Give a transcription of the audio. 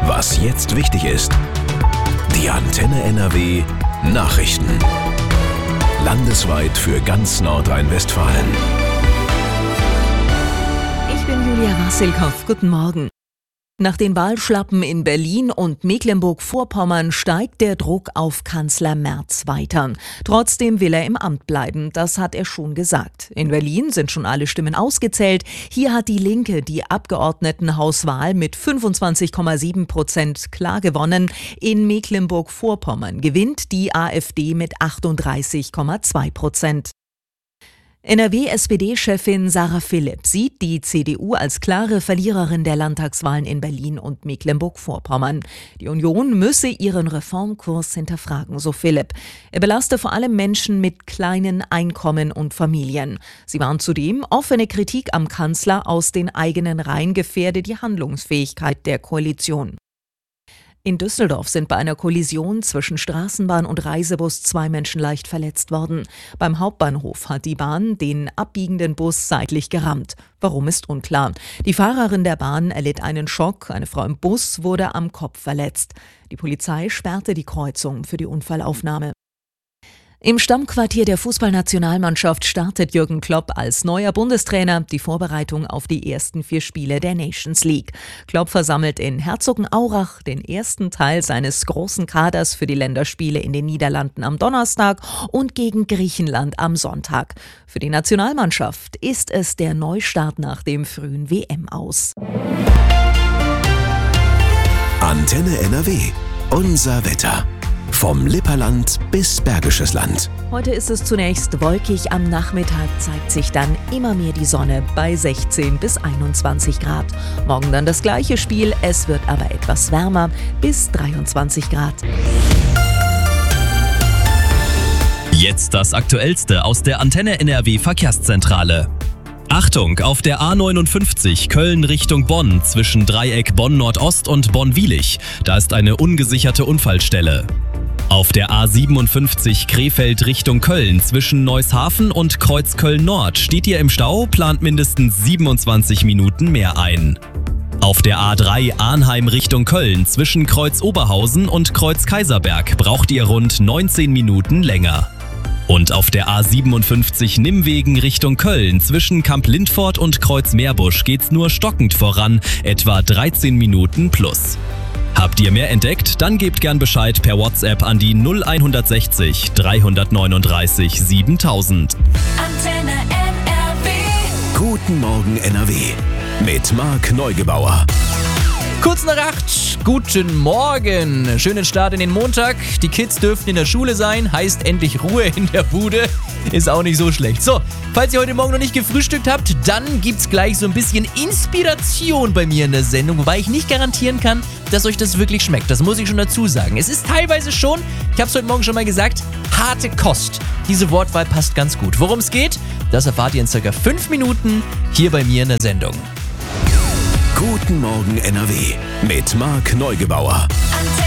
Was jetzt wichtig ist. Die Antenne NRW Nachrichten. Landesweit für ganz Nordrhein-Westfalen. Ich bin Julia Wassilkow. Guten Morgen. Nach den Wahlschlappen in Berlin und Mecklenburg-Vorpommern steigt der Druck auf Kanzler Merz weiter. Trotzdem will er im Amt bleiben, das hat er schon gesagt. In Berlin sind schon alle Stimmen ausgezählt. Hier hat die Linke die Abgeordnetenhauswahl mit 25,7% klar gewonnen. In Mecklenburg-Vorpommern gewinnt die AfD mit 38,2%. NRW-SPD-Chefin Sarah Philipp sieht die CDU als klare Verliererin der Landtagswahlen in Berlin und Mecklenburg-Vorpommern. Die Union müsse ihren Reformkurs hinterfragen, so Philipp. Er belaste vor allem Menschen mit kleinen Einkommen und Familien. Sie warnt zudem, offene Kritik am Kanzler aus den eigenen Reihen gefährde die Handlungsfähigkeit der Koalition. In Düsseldorf sind bei einer Kollision zwischen Straßenbahn und Reisebus 2 Menschen leicht verletzt worden. Beim Hauptbahnhof hat die Bahn den abbiegenden Bus seitlich gerammt. Warum ist unklar. Die Fahrerin der Bahn erlitt einen Schock, eine Frau im Bus wurde am Kopf verletzt. Die Polizei sperrte die Kreuzung für die Unfallaufnahme. Im Stammquartier der Fußballnationalmannschaft startet Jürgen Klopp als neuer Bundestrainer die Vorbereitung auf die ersten 4 Spiele der Nations League. Klopp versammelt in Herzogenaurach den ersten Teil seines großen Kaders für die Länderspiele in den Niederlanden am Donnerstag und gegen Griechenland am Sonntag. Für die Nationalmannschaft ist es der Neustart nach dem frühen WM-Aus. Antenne NRW. Unser Wetter. Vom Lipperland bis Bergisches Land. Heute ist es zunächst wolkig, am Nachmittag zeigt sich dann immer mehr die Sonne bei 16 bis 21 Grad. Morgen dann das gleiche Spiel, es wird aber etwas wärmer, bis 23 Grad. Jetzt das Aktuellste aus der Antenne NRW Verkehrszentrale. Achtung, auf der A59 Köln Richtung Bonn zwischen Dreieck Bonn-Nordost und Bonn-Wielich. Da ist eine ungesicherte Unfallstelle. Auf der A57 Krefeld Richtung Köln zwischen Neushafen und Kreuz Köln-Nord steht ihr im Stau, plant mindestens 27 Minuten mehr ein. Auf der A3 Arnheim Richtung Köln zwischen Kreuz Oberhausen und Kreuz Kaiserberg braucht ihr rund 19 Minuten länger. Und auf der A57 Nimwegen Richtung Köln zwischen Kamp Lindfort und Kreuz Meerbusch geht's nur stockend voran, etwa 13 Minuten plus. Habt ihr mehr entdeckt? Dann gebt gern Bescheid per WhatsApp an die 0160 339 7000. Antenne NRW. Guten Morgen NRW. Mit Marc Neugebauer. Kurz nach 8, guten Morgen. Schönen Start in den Montag. Die Kids dürften in der Schule sein, heißt endlich Ruhe in der Bude. Ist auch nicht so schlecht. So, falls ihr heute Morgen noch nicht gefrühstückt habt, dann gibt's gleich so ein bisschen Inspiration bei mir in der Sendung, wobei ich nicht garantieren kann, dass euch das wirklich schmeckt. Das muss ich schon dazu sagen. Es ist teilweise schon, ich habe es heute Morgen schon mal gesagt, harte Kost. Diese Wortwahl passt ganz gut. Worum es geht, das erfahrt ihr in ca. 5 Minuten hier bei mir in der Sendung. Guten Morgen NRW. Mit Marc Neugebauer.